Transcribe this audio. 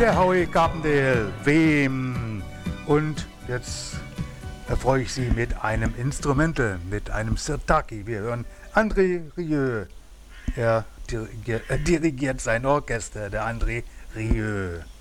der Howie Carpendale, wem? Und jetzt erfreue ich Sie mit einem Instrumental, mit einem Sirtaki. Wir hören André Rieu. Er dirigiert sein Orchester, der André Rieu.